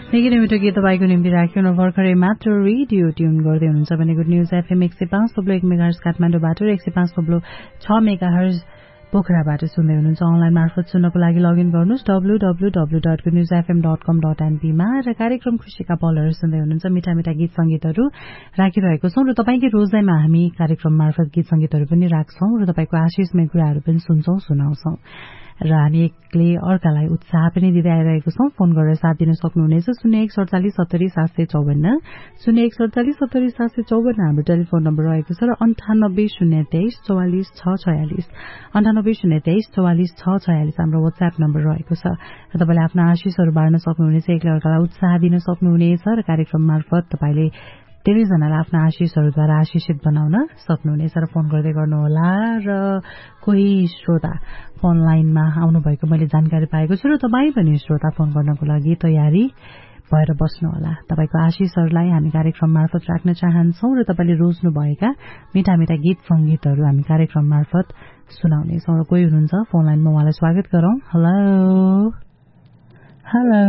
निकै नै मिठो गीत तपाईँको निम्ति राख्यो न भर्खरै मात्र रेडियो ट्युन गर्दै हुनुहुन्छ भने गुड न्युज एफएम 105.1 मेगाहर्ज काठमाडौँबाट र 105.6 मेगाहर्ज पोखराबाट सुन्दै हुनुहुन्छ। अनलाइन मार्फत सुन्नको लागि लगइन गर्नुहोस् www.newsfm.com.np मा र कार्यक्रम खुशीका पलहरू सुन्दै हुनुहुन्छ। मिठा मिठा गीत संगीतहरू राखिरहेको छौं र तपाईकै रोजाइमा हामी कार्यक्रम मार्फत गीत संगीतहरू पनि राख्छौं र तपाईको आशिषमय कुराहरू पनि सुन्छौं सुनाउँछौं र हामी एकले अर्कालाई उत्साह पनि दिँदै आइरहेको छौं। फोन गरेर साथ दिन सक्नुहुनेछ 0147700754 0147700754 हाम्रो टेलिफोन नम्बर रहेको छ र 9803244646 9803244646 हाम्रो व्हाट्सएप नम्बर रहेको छ र तपाईले आफ्ना आशिषहरू बाँड्न सक्नुहुनेछ, एकले अर्कालाई उत्साह दिन सक्नुहुनेछ र कार्यक्रम मार्फत तपाईले धेरैजनालाई आफ्ना आशिषहरूद्वारा आशिषित बनाउन सक्नुहुनेछ र फोन गर्दै गर्नुहोला। र कोही श्रोता फोन लाइनमा आउनुभएको मैले जानकारी पाएको छु र तपाईँ पनि श्रोता फोन गर्नको लागि तयारी भएर बस्नुहोला। तपाईको आशिषहरूलाई हामी कार्यक्रम मार्फत राख्न चाहन्छौं र तपाईले रोज्नुभएका मिठा मिठा गीत संगीतहरू हामी कार्यक्रम मार्फत सुनाउनेछौं। र कोही हुनुहुन्छ फोन लाइनमा, उहाँलाई स्वागत गरौं। हेलो हेलो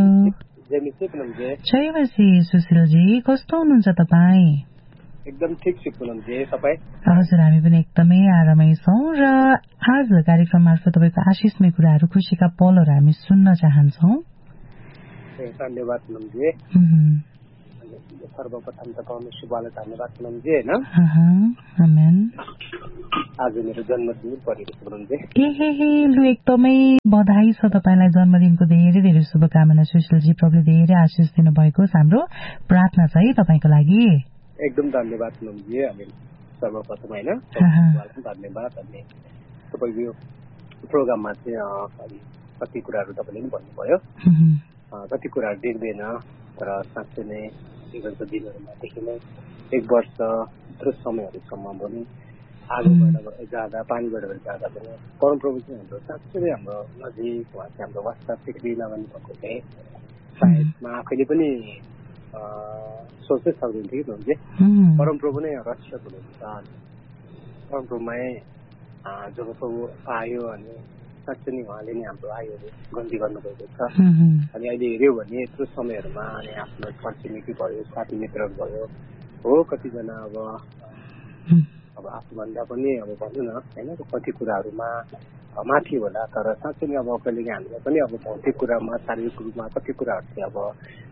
जयमसी सुशीलजी, कस्तो हुनुहुन्छ तपाईँ? एकदम ठिक छु पुनमजी, तपाईँ? हजुर, हामी पनि एकदमै आरामै छौं र आज कार्यक्रम मार्फत तपाईको आशिषमय कुराहरू, खुशीका पलहरू हामी सुन्न चाहन्छौं। धन्यवाद पुनमजी। सर्वप्रथम त परमेश्वरलाई धन्यवाद पुनमजी। हैन, आज मेरो जन्मदिन परेको छ पुनमजी। लु एकदमै बधाई छ तपाईलाई जन्मदिनको धेरै धेरै शुभकामना सुशीलजी। प्रभुले धेरै आशिष दिनुभएको छ, हाम्रो प्रार्थना छ है तपाईको लागि। एकदम धन्यवाद पुनमजी। हामी सर्वप्रथम हैन धन्यवाद। अनि तपाईको यो प्रोग्राममा चाहिँ कति कुराहरू तपाईले पनि भन्नुभयो, कति कुराहरू देख्दैन तर साँच्चै नै जीवनको दिनहरूमादेखि नै एक वर्ष यत्रो समयहरूसम्म पनि आगोबाट जाँदा पानीबाट जाँदा पनि परमप्रभु चाहिँ हाम्रो साँच्चै नै हाम्रो नजिक, उहाँ चाहिँ हाम्रो वास्तविक रिनावानी भएको चाहिँ सायदमा आफैले पनि सोच्नै सक्दैन थियो कि परमप्रभु नै रक्षक हुनुहुन्छ। परमप्रभुमै जब प्रभु आयो अनि साँच्चै नै उहाँले नै हाम्रो आयोहरू गन्ती गर्नुभएको छ। अनि अहिले हेऱ्यो भने यत्रो समयहरूमा अनि आफ्नो छरछिमेकी भयो, साथी मित्रहरू भयो, हो कतिजना अब आफूभन्दा पनि अब भन्नु न होइन कति कुराहरूमा माथि होला, तर साँच्चै नै अब कहिलेकाहीँ हामीलाई पनि अब भौतिक कुरामा, शारीरिक रूपमा कति कुराहरू चाहिँ अब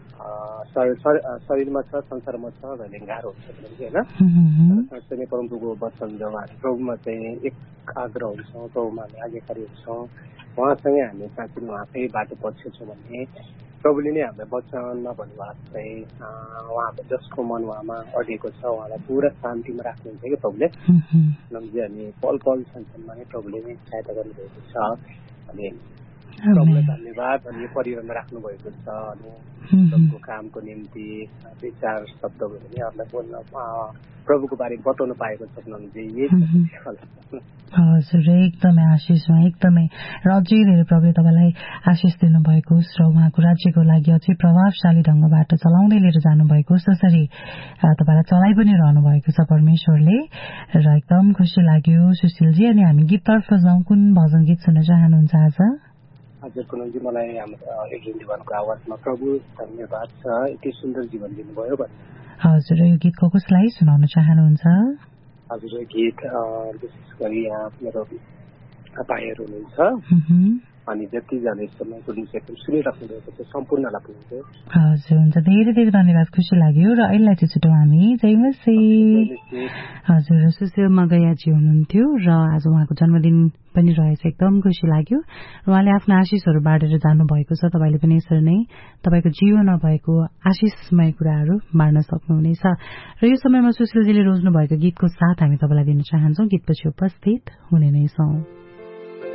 शरीरमा छ, संसारमा छ भने गाह्रो हुन्छ होइन। साँच्चै नै परमप्रभुको वचन जब हामी प्रभुमा चाहिँ एक आग्रह हुन्छौँ, प्रभुमा हामी आज्ञाकारी हुन्छौँ, उहाँसँगै हामी साँच्चै उहाँकै बाटो पछ्याउँछौँ भने प्रभुले नै हामीलाई वचनमा भन्नुभएको चाहिँ उहाँको जसको मन उहाँमा अडिएको छ उहाँलाई पुरा शान्तिमा राख्नुहुन्छ कि प्रभुले। अनि पल पल क्षणमा नै प्रभुले नै सहायता गर्नुभएको छ। अनि प्रभुलाई धन्यवाद। अनि यो परिवारमा राख्नु भएको छ। अनि प्रभुको कामको निम्ति दुई चार शब्दहरू पनि अरूलाई बोल्न प्रभुको बारेमा बताउनु पाएको छ भने हजुर एकदमै आशिषमा एकदमै र अझै धेरै प्रभुले तपाईँलाई आशिष दिनुभएको र उहाँको राज्यको लागि अझै प्रभावशाली ढंगबाट चलाउँदै लिएर जानुभएको, जसरी तपाईँलाई चलाइ पनि रहनु भएको छ परमेश्वरले र एकदम खुसी लाग्यो सुशीलजी। अनि हामी गीततर्फ जाउँ, कुन भजन गीत सुन्न चाहनुहुन्छ आज? हजुर पुनमजी, मलाई हाम्रो एड्रिन दिवानको आवाजमा प्रभु धन्यवाद छ, यति सुन्दर जीवन दिनुभयो भन्ने। हजुर, यो गीतको कसलाई सुनाउन चाहनुहुन्छ? हजुर, यो गीत विशेष गरी यहाँ मेरो भाइहरू हुनुहुन्छ अनि जतिजना समय सुनिराख्नु भएको छ सम्पूर्णलाई पुग्छ। हजुर, हुन्छ, धेरै धेरै धन्यवाद, खुसी लाग्यो। र अहिलेलाई चाहिँ छुट्यौँ हामी। जयमसी। हजुर, सुशील मगैयाजी हुनुहुन्थ्यो र आज उहाँको जन्मदिन पनि रहेछ, एकदम खुसी लाग्यो। र उहाँले आफ्नो आशिषहरू बाँडेर जानुभएको छ। तपाईँले पनि यसरी नै तपाईँको जीवनमा भएको आशिषमय कुराहरू बाँड्न सक्नुहुनेछ। र यो समयमा सुशीलजीले रोज्नु भएको गीतको साथ हामी तपाईँलाई दिन चाहन्छौँ। गीतपछि उपस्थित हुने नै छौँ।